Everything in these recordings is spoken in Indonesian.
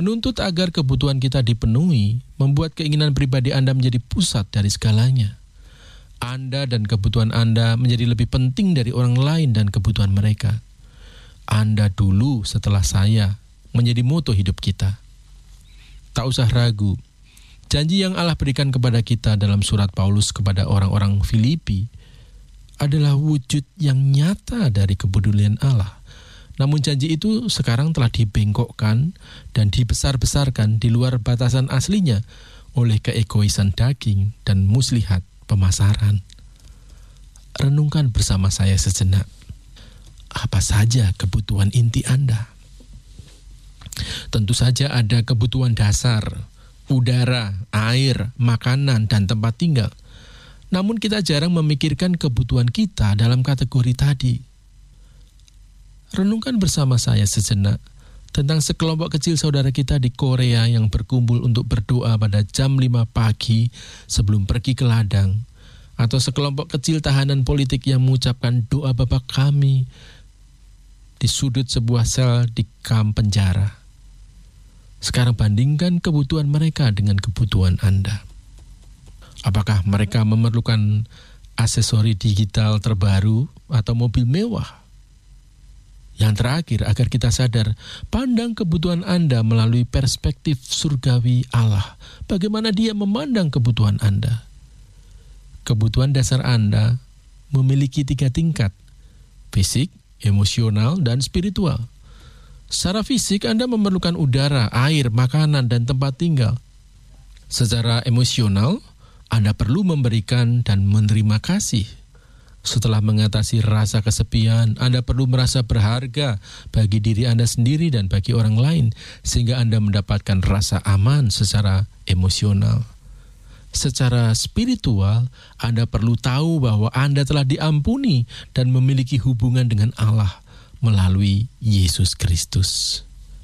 Menuntut agar kebutuhan kita dipenuhi, membuat keinginan pribadi Anda menjadi pusat dari segalanya. Anda dan kebutuhan Anda menjadi lebih penting dari orang lain dan kebutuhan mereka. Anda dulu setelah saya menjadi moto hidup kita. Tak usah ragu, janji yang Allah berikan kepada kita dalam surat Paulus kepada orang-orang Filipi adalah wujud yang nyata dari kepedulian Allah. Namun janji itu sekarang telah dibengkokkan dan dibesar-besarkan di luar batasan aslinya oleh keegoisan daging dan muslihat pemasaran. Renungkan bersama saya sejenak. Apa saja kebutuhan inti Anda? Tentu saja ada kebutuhan dasar, udara, air, makanan, dan tempat tinggal. Namun kita jarang memikirkan kebutuhan kita dalam kategori tadi. Renungkan bersama saya sejenak tentang sekelompok kecil saudara kita di Korea yang berkumpul untuk berdoa pada jam 5 pagi sebelum pergi ke ladang, atau sekelompok kecil tahanan politik yang mengucapkan doa Bapa kami di sudut sebuah sel di kamp penjara. Sekarang bandingkan kebutuhan mereka dengan kebutuhan Anda. Apakah mereka memerlukan aksesori digital terbaru atau mobil mewah? Yang terakhir, agar kita sadar, pandang kebutuhan Anda melalui perspektif surgawi Allah. Bagaimana Dia memandang kebutuhan Anda? Kebutuhan dasar Anda memiliki 3 tingkat: fisik, emosional, dan spiritual. Secara fisik, Anda memerlukan udara, air, makanan, dan tempat tinggal. Secara emosional, Anda perlu memberikan dan menerima kasih. Setelah mengatasi rasa kesepian, Anda perlu merasa berharga bagi diri Anda sendiri dan bagi orang lain, sehingga Anda mendapatkan rasa aman secara emosional. Secara spiritual, Anda perlu tahu bahwa Anda telah diampuni dan memiliki hubungan dengan Allah melalui Yesus Kristus.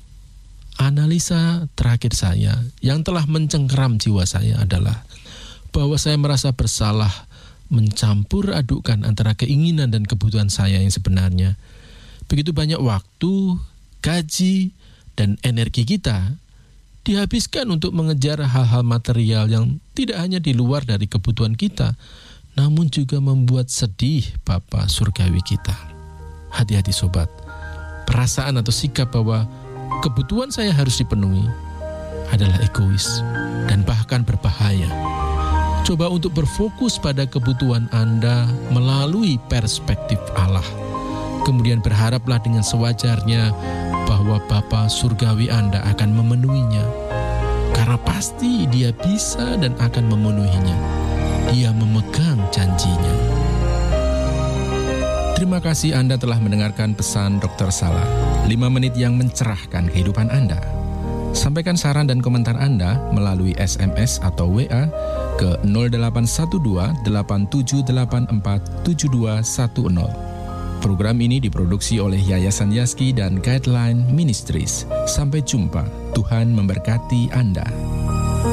Analisa terakhir saya yang telah mencengkeram jiwa saya adalah bahwa saya merasa bersalah mencampur adukkan antara keinginan dan kebutuhan saya yang sebenarnya. Begitu banyak waktu, gaji, dan energi kita dihabiskan untuk mengejar hal-hal material yang tidak hanya di luar dari kebutuhan kita, namun juga membuat sedih Bapa surgawi kita. Hati-hati sobat, perasaan atau sikap bahwa kebutuhan saya harus dipenuhi adalah egois dan bahkan berbahaya. Coba untuk berfokus pada kebutuhan Anda melalui perspektif Allah. Kemudian berharaplah dengan sewajarnya bahwa Bapa surgawi Anda akan memenuhinya. Karena pasti Dia bisa dan akan memenuhinya. Dia memegang janjinya. Terima kasih Anda telah mendengarkan pesan Dr. Salah, 5 menit yang mencerahkan kehidupan Anda. Sampaikan saran dan komentar Anda melalui SMS atau WA ke 0812 8784 7210. Program ini diproduksi oleh Yayasan Yaski dan Guideline Ministries. Sampai jumpa. Tuhan memberkati Anda.